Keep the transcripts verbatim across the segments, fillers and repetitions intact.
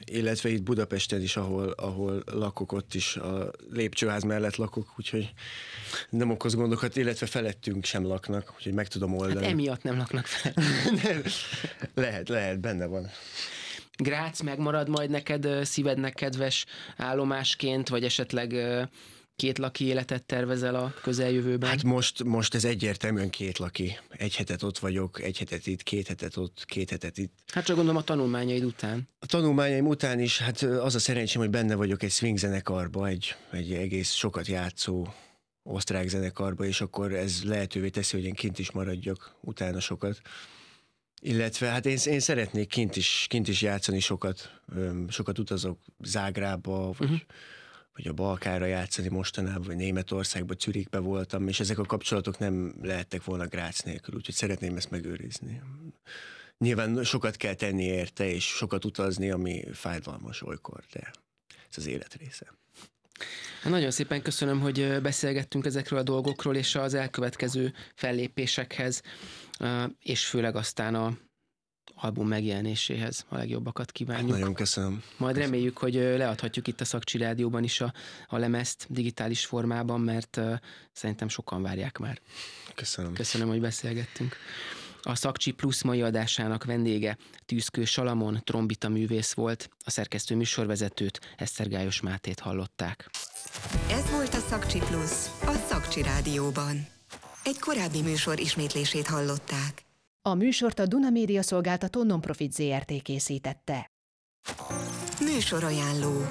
illetve itt Budapesten is, ahol, ahol lakok, ott is a lépcsőház mellett lakok, úgyhogy nem okoz gondokat, illetve felettünk sem laknak, úgyhogy meg tudom oldani. Hát emiatt nem laknak fel. nem. Lehet, lehet, benne van. Grác megmarad majd neked szívednek kedves állomásként, vagy esetleg két laki életet tervezel a közeljövőben? Hát most, most ez egyértelműen két laki. Egy hetet ott vagyok, egy hetet itt, két hetet ott, két hetet itt. Hát csak gondolom a tanulmányaid után. A tanulmányaim után is, hát az a szerencsém, hogy benne vagyok egy swing zenekarba, egy, egy egész sokat játszó osztrák zenekarba, és akkor ez lehetővé teszi, hogy én kint is maradjak utána sokat. Illetve hát én, én szeretnék kint is, kint is játszani sokat, sokat utazok Zágrába, vagy, uh-huh. vagy a Balkánra játszani mostanában, vagy Németországba, Zürichbe voltam, és ezek a kapcsolatok nem lehettek volna Grác nélkül, úgyhogy szeretném ezt megőrizni. Nyilván sokat kell tenni érte, és sokat utazni, ami fájdalmas olykor, de ez az élet része. Nagyon szépen köszönöm, hogy beszélgettünk ezekről a dolgokról, és az elkövetkező fellépésekhez, és főleg aztán a album megjelenéséhez a legjobbakat kívánjuk. Nagyon köszönöm. Majd köszönöm. reméljük, hogy leadhatjuk itt a Szakcsi Rádióban is a, a lemezt digitális formában, mert uh, szerintem sokan várják már. Köszönöm. Köszönöm, hogy beszélgettünk. A Szakcsi Plusz mai adásának vendége Tűzkő Salamon trombita művész volt, a szerkesztő műsorvezetőt, Esztergályos Mátét hallották. Ez volt a Szakcsi Plusz, a Szakcsi Rádióban. Egy korábbi műsor ismétlését hallották. A műsort a Duna Média Szolgáltató Nonprofit zé er té készítette. Műsorajánló.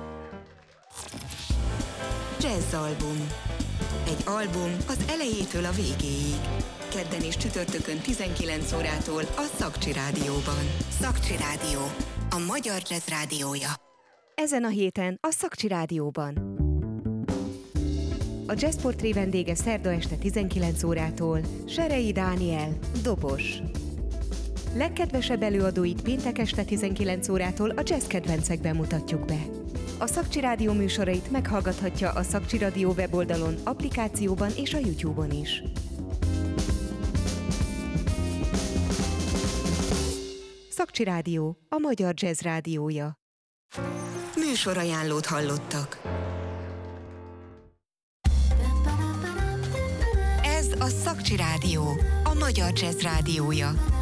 Jazzalbum. Egy album az elejétől a végéig. Kedden és csütörtökön tizenkilenc órától a Szakcsi Rádióban. Szakcsi Rádió, a magyar jazz rádiója. Ezen a héten a Szakcsi Rádióban. A Jazz Portré vendége szerda este tizenkilenc órától Serei Dániel, dobos. Legkedvesebb előadóit péntek este tizenkilenc órától a jazz kedvencekben mutatjuk be. A Szakcsi Rádió műsorait meghallgathatja a Szakcsi Rádió weboldalon, applikációban és a YouTube-on is. Szakcsi Rádió, a magyar jazz rádiója. Műsorajánlót hallottak. Ez a Szakcsi Rádió, a magyar jazz rádiója.